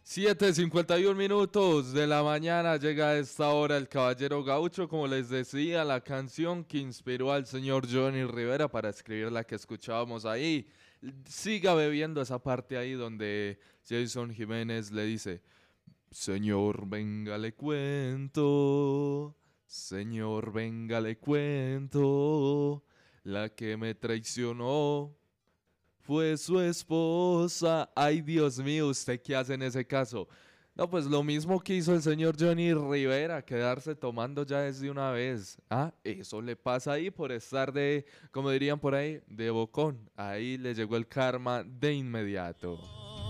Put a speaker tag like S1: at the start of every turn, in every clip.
S1: 7:51 de la mañana llega a esta hora el Caballero Gaucho, como les decía, la canción que inspiró al señor Johnny Rivera para escribir la que escuchábamos ahí. Siga bebiendo esa parte ahí donde Jason Jiménez le dice, Señor, venga, le cuento, señor, venga, le cuento, la que me traicionó fue su esposa. Ay, Dios mío, ¿usted qué hace en ese caso? No, pues lo mismo que hizo el señor Johnny Rivera, quedarse tomando ya desde una vez. Ah, eso le pasa ahí por estar de, como dirían por ahí, de bocón. Ahí le llegó el karma de inmediato.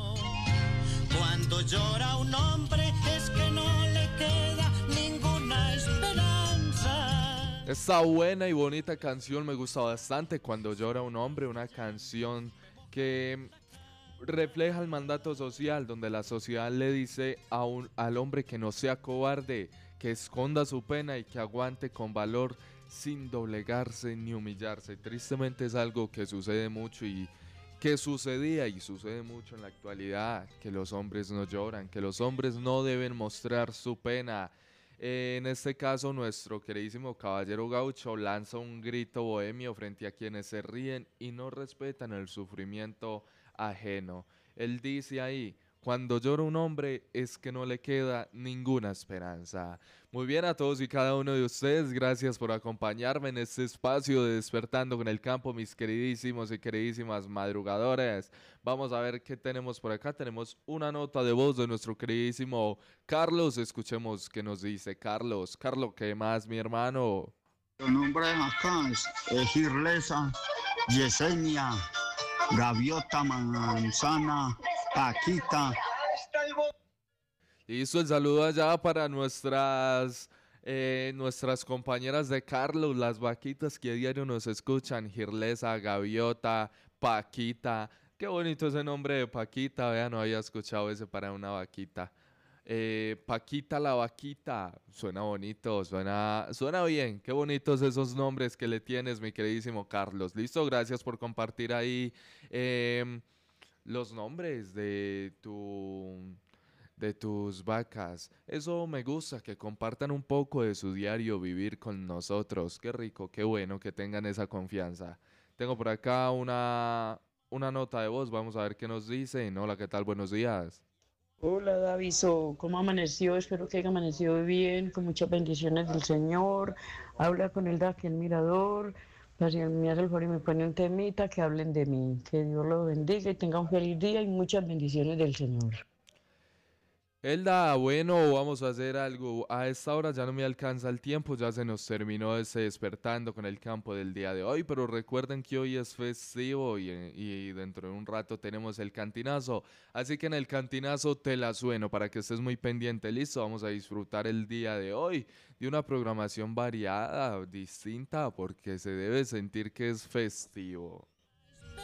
S2: Cuando llora un hombre es que no le queda ninguna esperanza.
S1: Esta buena y bonita canción me gusta bastante, Cuando llora un hombre, una canción que refleja el mandato social, donde la sociedad le dice al hombre que no sea cobarde, que esconda su pena y que aguante con valor sin doblegarse ni humillarse. Tristemente es algo que sucede mucho y que sucedía y sucede mucho en la actualidad, que los hombres no lloran, que los hombres no deben mostrar su pena. En este caso, nuestro queridísimo caballero gaucho lanza un grito bohemio frente a quienes se ríen y no respetan el sufrimiento ajeno. Él dice ahí, cuando llora un hombre es que no le queda ninguna esperanza. Muy bien a todos y cada uno de ustedes, gracias por acompañarme en este espacio de Despertando con el Campo, mis queridísimos y queridísimas madrugadores. Vamos a ver qué tenemos por acá. Tenemos una nota de voz de nuestro queridísimo Carlos. Escuchemos qué nos dice Carlos. Carlos, ¿qué más, mi hermano?
S3: El nombre acá es Girlesa, Yesenia, Gaviota, Manzana, Paquita.
S1: Listo, el saludo allá para nuestras compañeras de Carlos, las vaquitas que a diario nos escuchan, Girlesa, Gaviota, Paquita. Qué bonito ese nombre de Paquita, vean, no había escuchado ese para una vaquita. Paquita la vaquita, suena bonito, suena bien. Qué bonitos esos nombres que le tienes, mi queridísimo Carlos. Listo, gracias por compartir ahí los nombres de tus vacas. Eso me gusta, que compartan un poco de su diario vivir con nosotros. Qué rico, qué bueno que tengan esa confianza. Tengo por acá una nota de voz, vamos a ver qué nos dicen. Hola, ¿qué tal? Buenos días.
S4: Hola Daviso, ¿cómo amaneció? Espero que haya amanecido bien, con muchas bendiciones del Señor. Habla con el de aquí el mirador. Pues, si me hace el favor y me pone un temita, que hablen de mí. Que Dios los bendiga y tenga un feliz día y muchas bendiciones del Señor.
S1: Elda, bueno, vamos a hacer algo. A esta hora ya no me alcanza el tiempo, ya se nos terminó ese despertando con el campo del día de hoy, pero recuerden que hoy es festivo y dentro de un rato tenemos el cantinazo. Así que en el cantinazo te la sueno para que estés muy pendiente. Listo, vamos a disfrutar el día de hoy de una programación variada, distinta, porque se debe sentir que es festivo.